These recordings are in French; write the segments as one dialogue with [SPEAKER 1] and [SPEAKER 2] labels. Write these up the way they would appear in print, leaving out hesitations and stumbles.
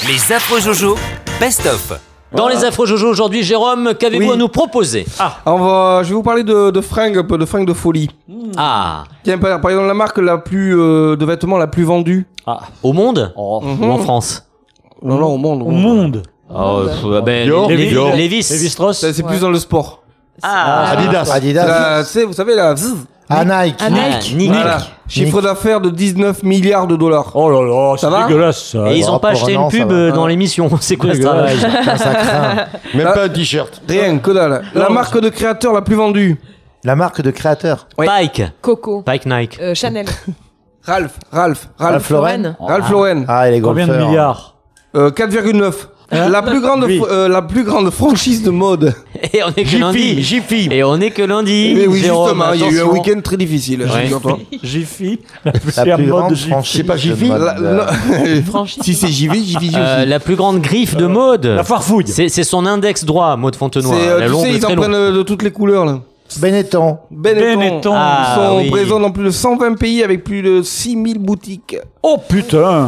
[SPEAKER 1] Les affreux Jojo, best-of.
[SPEAKER 2] Dans les affreux Jojo aujourd'hui, Jérôme, qu'avez-vous à nous proposer?
[SPEAKER 3] Je vais vous parler de fringues, un peu de fringues de folie. Tiens, par exemple, la marque de vêtements la plus vendue.
[SPEAKER 2] Au monde ou en France?
[SPEAKER 3] Non, au monde.
[SPEAKER 4] Au monde.
[SPEAKER 2] Lévis
[SPEAKER 4] Strauss.
[SPEAKER 3] C'est plus dans le sport.
[SPEAKER 5] Adidas.
[SPEAKER 3] Tu sais, vous savez, la zzz.
[SPEAKER 5] Nike.
[SPEAKER 2] Nike.
[SPEAKER 3] Voilà. Chiffre d'affaires de 19 milliards de dollars.
[SPEAKER 4] Oh là là,
[SPEAKER 3] Ça
[SPEAKER 4] c'est
[SPEAKER 3] va
[SPEAKER 4] dégueulasse ça.
[SPEAKER 2] Et ils ont pas acheté une pub dans l'émission. C'est quoi ce travail?
[SPEAKER 5] Ça craint.
[SPEAKER 6] Même pas un t-shirt.
[SPEAKER 3] Rien, que dalle. La marque de créateur la plus vendue.
[SPEAKER 5] La marque de créateur.
[SPEAKER 3] Oui.
[SPEAKER 2] Pike.
[SPEAKER 7] Coco.
[SPEAKER 2] Pike Nike.
[SPEAKER 7] Chanel.
[SPEAKER 3] Ralph
[SPEAKER 7] Lauren.
[SPEAKER 3] Ralph Lauren.
[SPEAKER 5] Ah, les
[SPEAKER 4] Combien
[SPEAKER 5] golfeurs.
[SPEAKER 4] de milliards?
[SPEAKER 3] 4,9. La plus grande franchise de mode.
[SPEAKER 2] Et on est que lundi.
[SPEAKER 6] Jiffy.
[SPEAKER 2] Et on est que lundi.
[SPEAKER 3] Mais oui,
[SPEAKER 2] Jérôme,
[SPEAKER 3] justement, il y a eu un
[SPEAKER 2] attention.
[SPEAKER 3] week-end très difficile. figure-toi.
[SPEAKER 4] Jiffy.
[SPEAKER 5] La plus grande franchise.
[SPEAKER 6] C'est pas Jiffy
[SPEAKER 5] de mode.
[SPEAKER 3] Non. Si c'est Jiffy aussi.
[SPEAKER 2] La plus grande griffe de mode.
[SPEAKER 4] La farfouille.
[SPEAKER 2] C'est son index droit, Maud Fontenoy. La
[SPEAKER 3] Tu
[SPEAKER 2] longue,
[SPEAKER 3] sais, ils en
[SPEAKER 2] très longue.
[SPEAKER 3] prennent de toutes les couleurs, là.
[SPEAKER 5] Benetton.
[SPEAKER 4] Benetton.
[SPEAKER 2] Ah,
[SPEAKER 3] Ils sont
[SPEAKER 2] oui.
[SPEAKER 3] présents dans plus de 120 pays avec plus de 6000 boutiques.
[SPEAKER 4] Oh putain.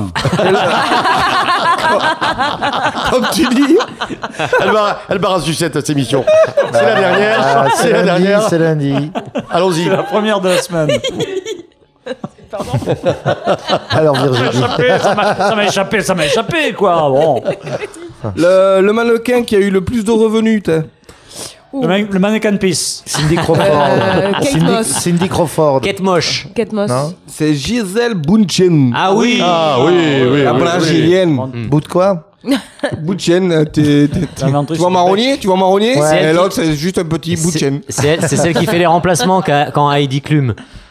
[SPEAKER 3] Comme tu dis.
[SPEAKER 6] Elle barre à sucette cette émission. C'est la dernière.
[SPEAKER 5] Ah,
[SPEAKER 6] C'est la dernière.
[SPEAKER 5] C'est lundi.
[SPEAKER 6] Allons-y.
[SPEAKER 4] C'est la première de la semaine.
[SPEAKER 5] Alors Virginie.
[SPEAKER 4] Ça m'a échappé quoi. Bon.
[SPEAKER 3] Le mannequin qui a eu le plus de revenus, t'as.
[SPEAKER 4] Le mannequin Peace.
[SPEAKER 5] Cindy Crawford.
[SPEAKER 7] Kate Moss.
[SPEAKER 5] Cindy Crawford.
[SPEAKER 2] Kate Moche.
[SPEAKER 7] Kate Moss.
[SPEAKER 5] Non.
[SPEAKER 3] C'est Gisèle Bundchen.
[SPEAKER 2] Ah oui.
[SPEAKER 6] Ah oui.
[SPEAKER 3] La brésilienne.
[SPEAKER 5] Bout de quoi?
[SPEAKER 3] Bundchen, tu vois marronnier?
[SPEAKER 5] Ouais.
[SPEAKER 3] Et l'autre, c'est juste un petit Bundchen.
[SPEAKER 2] C'est celle qui fait les remplacements quand Heidi Klum.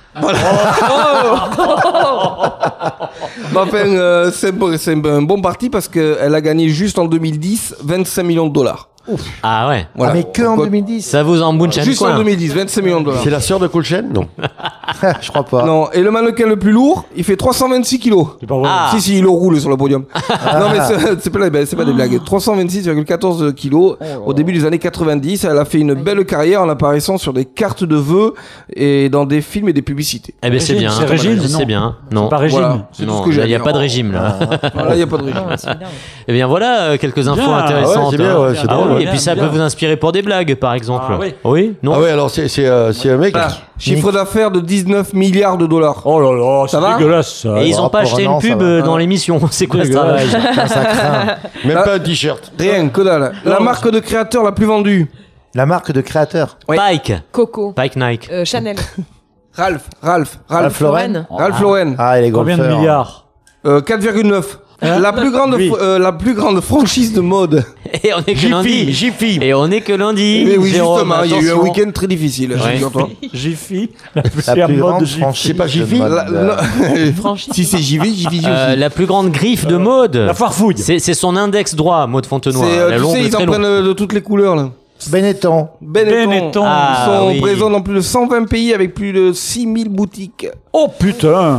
[SPEAKER 3] C'est un bon parti parce qu'elle a gagné juste en 2010 25 millions de dollars.
[SPEAKER 2] Ah ouais.
[SPEAKER 3] Voilà.
[SPEAKER 5] Ah, mais que en 2010.
[SPEAKER 2] Ça vous embouche un
[SPEAKER 3] Juste
[SPEAKER 2] coin.
[SPEAKER 3] en 2010, 25 millions de dollars.
[SPEAKER 6] C'est la sœur de Colchen? Non.
[SPEAKER 5] Je crois pas.
[SPEAKER 3] Non, et le mannequin le plus lourd, il fait 326 kilos.
[SPEAKER 4] C'est pas vrai.
[SPEAKER 3] Si, il le roule sur le podium. Non, mais c'est pas des blagues. 326,14 kilos au début des années 90. Elle a fait une belle carrière en apparaissant sur des cartes de vœux et dans des films et des publicités.
[SPEAKER 2] Eh ben c'est bien.
[SPEAKER 4] C'est Régine, non.
[SPEAKER 2] C'est bien. Non.
[SPEAKER 4] Pas Régine.
[SPEAKER 3] Voilà, c'est tout
[SPEAKER 2] Non,
[SPEAKER 3] ce que j'ai.
[SPEAKER 2] il n'y a pas de régime là.
[SPEAKER 3] Là, il n'y a pas de régime.
[SPEAKER 2] Eh bien voilà quelques infos
[SPEAKER 4] Bien.
[SPEAKER 2] intéressantes.
[SPEAKER 6] Ah ouais, c'est bien, ouais, c'est
[SPEAKER 2] Ah
[SPEAKER 6] drôle,
[SPEAKER 2] oui,
[SPEAKER 6] ouais.
[SPEAKER 2] et puis ça peut vous inspirer pour des blagues par exemple.
[SPEAKER 4] Ah oui.
[SPEAKER 2] Oui. Non.
[SPEAKER 6] Ah ouais, alors c'est un mec.
[SPEAKER 3] Voilà. Chiffre d'affaires de 19 milliards de dollars.
[SPEAKER 4] Oh là là,
[SPEAKER 3] Ça
[SPEAKER 4] c'est
[SPEAKER 3] va
[SPEAKER 4] dégueulasse ça.
[SPEAKER 2] Et ils ont pas acheté une
[SPEAKER 5] non, ça
[SPEAKER 2] pub
[SPEAKER 5] va.
[SPEAKER 2] dans l'émission. C'est quoi ce
[SPEAKER 4] Dégueulasse.
[SPEAKER 2] travail?
[SPEAKER 5] Ça craint.
[SPEAKER 6] Même pas un t-shirt.
[SPEAKER 3] Rien, que dalle. La marque de créateur la plus vendue.
[SPEAKER 5] La marque de créateur.
[SPEAKER 3] Oui.
[SPEAKER 2] Pike.
[SPEAKER 7] Coco.
[SPEAKER 2] Pike Nike.
[SPEAKER 7] Chanel.
[SPEAKER 3] Ralph
[SPEAKER 5] Lauren.
[SPEAKER 3] Ralph Lauren.
[SPEAKER 5] Ah, les
[SPEAKER 4] Combien
[SPEAKER 5] golfeurs.
[SPEAKER 4] de milliards?
[SPEAKER 3] 4,9. La plus grande franchise de mode.
[SPEAKER 2] Et on est que lundi.
[SPEAKER 6] Jiffy.
[SPEAKER 2] Et on est que lundi.
[SPEAKER 3] Mais oui,
[SPEAKER 2] Jérôme,
[SPEAKER 3] justement, il y a eu un
[SPEAKER 2] attention.
[SPEAKER 3] week-end très difficile.
[SPEAKER 2] Ouais.
[SPEAKER 3] figure-toi.
[SPEAKER 4] Jiffy.
[SPEAKER 5] La plus grande franchise.
[SPEAKER 6] C'est pas Jiffy
[SPEAKER 5] de mode.
[SPEAKER 3] Si c'est Jiffy aussi.
[SPEAKER 2] La plus grande griffe de mode.
[SPEAKER 4] La farfouille.
[SPEAKER 2] C'est son index droit, Maud Fontenoy. La
[SPEAKER 3] Tu
[SPEAKER 2] longue,
[SPEAKER 3] sais, ils en
[SPEAKER 2] très longue.
[SPEAKER 3] prennent de toutes les couleurs, là.
[SPEAKER 5] Benetton.
[SPEAKER 4] Benetton.
[SPEAKER 2] Ah,
[SPEAKER 3] Ils sont
[SPEAKER 2] oui.
[SPEAKER 3] présents dans plus de 120 pays avec plus de 6000 boutiques.
[SPEAKER 4] Oh putain.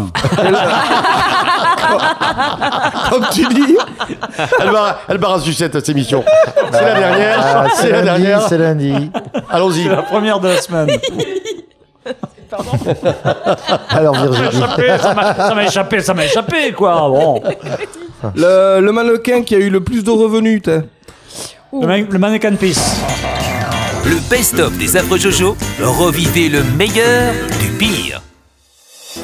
[SPEAKER 3] Comme tu dis.
[SPEAKER 6] Elle barre à sucette cette émission. C'est la dernière.
[SPEAKER 5] Ah,
[SPEAKER 6] C'est la
[SPEAKER 5] lundi.
[SPEAKER 6] dernière.
[SPEAKER 5] C'est lundi.
[SPEAKER 6] Allons-y.
[SPEAKER 4] C'est la première de la semaine.
[SPEAKER 5] Alors Virginie.
[SPEAKER 4] Ça m'a échappé quoi. Bon.
[SPEAKER 3] Le mannequin qui a eu le plus de revenus, t'as.
[SPEAKER 4] Le mannequin Peace.
[SPEAKER 1] Le best-of des affreux Jojo, revivez le meilleur du pire.